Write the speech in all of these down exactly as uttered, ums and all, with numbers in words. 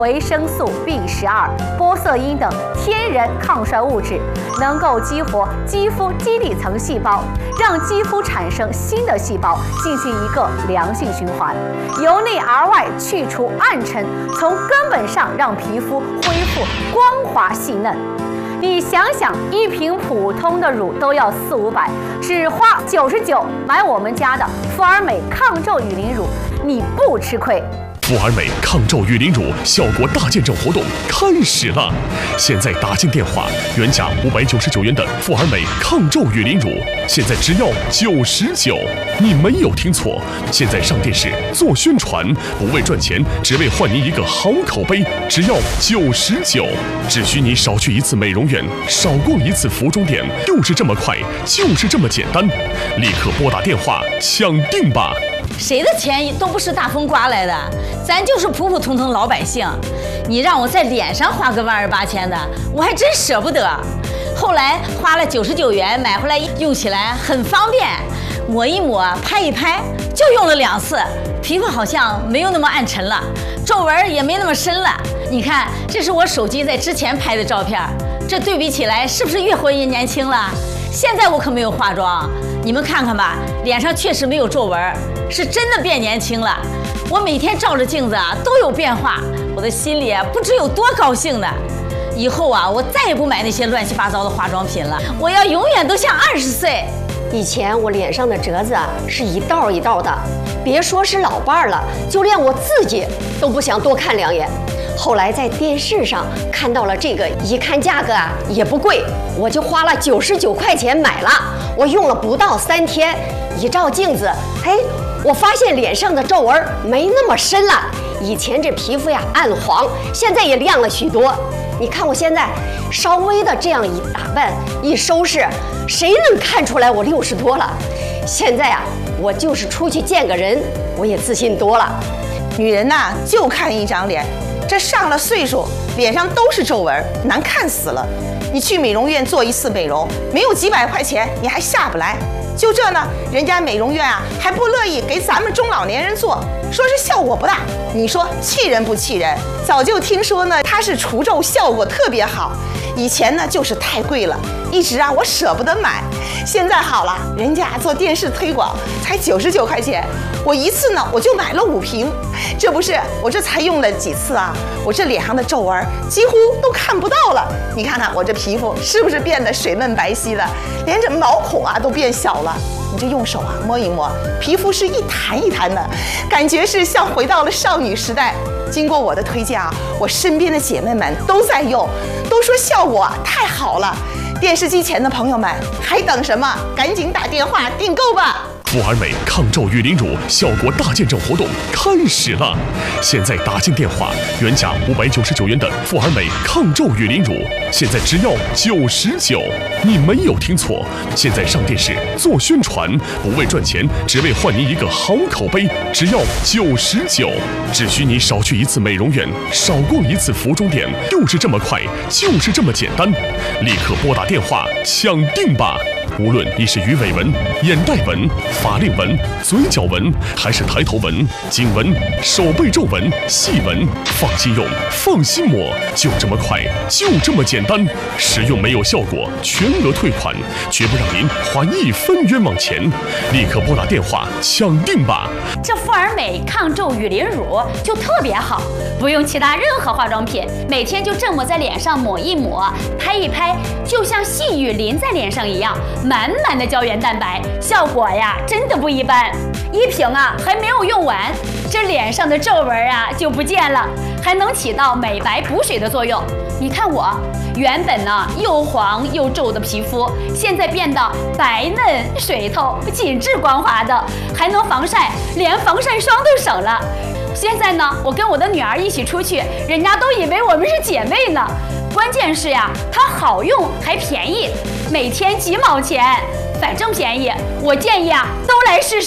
维生素 B 十二、玻色因等天然抗衰物质，能够激活肌肤基底层细胞，让肌肤产生新的细胞，进行一个良性循环，由内而外去除暗沉，从根本上让皮肤恢复光滑细嫩。你想想，一瓶普通的乳都要四五百，只花九十九买我们家的富尔美抗皱雨林乳，你不吃亏。 富尔美抗皱雨林乳效果大见证活动开始了！现在打进电话，原价五百九十九元的富尔美抗皱雨林乳，现在只要九十九。你没有听错，现在上电视做宣传，不为赚钱，只为换您一个好口碑，只要九十九。只需你少去一次美容院，少逛一次服装店，就是这么快，就是这么简单。立刻拨打电话抢定吧！ 谁的钱都不是大风刮来的，咱就是普普通通老百姓。你让我在脸上花个万儿八千的，我还真舍不得。后来花了九十九元买回来，用起来很方便，抹一抹，拍一拍，就用了两次，皮肤好像没有那么暗沉了，皱纹也没那么深了。你看，这是我手机在之前拍的照片，这对比起来是不是越活越年轻了？现在我可没有化妆。 你们看看吧，脸上确实没有皱纹，是真的变年轻了。我每天照着镜子啊，都有变化，我的心里啊不知有多高兴呢。以后啊，我再也不买那些乱七八糟的化妆品了，我要永远都像二十岁。 以前我脸上的褶子啊是一道一道的，别说是老伴儿了，就连我自己都不想多看两眼。 后来在电视上看到了这个，一看价格啊也不贵，我就花了九十九块钱买了。我用了不到三天，一照镜子，哎，我发现脸上的皱纹没那么深了。以前这皮肤呀暗黄，现在也亮了许多。你看我现在稍微的这样一打扮一收拾，谁能看出来我六十多了？现在啊，我就是出去见个人，我也自信多了。 女人呐，就看一张脸。 这上了岁数，脸上都是皱纹，难看死了。你去美容院做一次美容，没有几百块钱，你还下不来。就这呢，人家美容院啊还不乐意给咱们中老年人做，说是效果不大。你说气人不气人？早就听说呢，它是除皱效果特别好。以前呢就是太贵了，一直啊我舍不得买。现在好了，人家做电视推广才九十九块钱。 我一次呢，我就买了五瓶，这不是我这才用了几次啊，我这脸上的皱纹几乎都看不到了。你看看我这皮肤是不是变得水嫩白皙了，连这毛孔啊都变小了。你这用手啊摸一摸，皮肤是一弹一弹的，感觉是像回到了少女时代。经过我的推荐啊，我身边的姐妹们都在用，都说效果啊太好了。电视机前的朋友们还等什么？赶紧打电话订购吧！ 富尔美抗皱雨林乳效果大见证活动开始了！现在打进电话，原价五百九十九元的富尔美抗皱雨林乳，现在只要九十九。你没有听错，现在上电视做宣传，不为赚钱，只为换您一个好口碑，只要九十九。只需你少去一次美容院，少逛一次服装店，就是这么快，就是这么简单。立刻拨打电话抢定吧！ 无论你是鱼尾纹、眼袋纹、法令纹、嘴角纹，还是抬头纹、颈纹、手背皱纹、细纹，放心用，放心抹，就这么快，就这么简单。使用没有效果，全额退款，绝不让您花一分冤枉钱。立刻拨打电话抢定吧！ 这富尔美抗皱雨林乳就特别好，不用其他任何化妆品，每天就这么在脸上抹一抹，拍一拍，就像细雨淋在脸上一样。 满满的胶原蛋白，效果呀真的不一般。一瓶啊还没有用完，这脸上的皱纹啊就不见了，还能起到美白补水的作用。你看我原本呢又黄又皱的皮肤，现在变得白嫩水透、紧致光滑的，还能防晒，连防晒霜都省了。现在呢，我跟我的女儿一起出去，人家都以为我们是姐妹呢。 关键是呀，它好用还便宜，每天几毛钱，反正便宜。我建议啊，都来试试。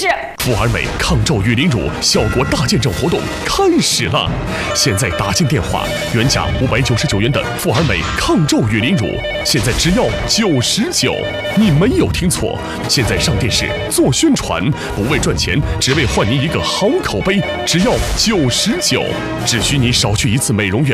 富尔美抗皱雨淋乳效果大见证活动开始了！现在打进电话，原价五百九十九元的富尔美抗皱雨淋乳，现在只要九十九。你没有听错，现在上电视做宣传，不为赚钱，只为换您一个好口碑，只要九十九，只需你少去一次美容院。